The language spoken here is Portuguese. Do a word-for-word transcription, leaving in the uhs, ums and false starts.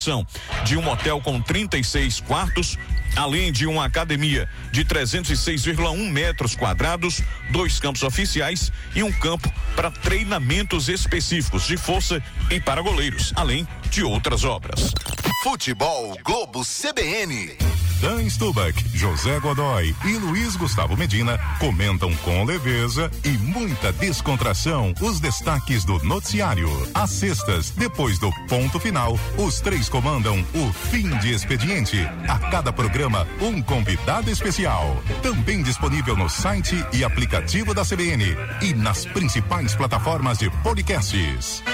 de um hotel com trinta e seis quartos, além de uma academia de trezentos e seis vírgula um metros quadrados, dois campos oficiais e um campo para treinamentos específicos de força e para goleiros, além de outras obras. Futebol Globo C B N. Dan Stubach, José Godoy e Luiz Gustavo Medina comentam com leveza e muita descontração os destaques do noticiário. Às sextas, depois do ponto final, os três comandam o fim de expediente. A cada programa, um convidado especial. Também disponível no site e aplicativo da C B N e nas principais plataformas de podcasts.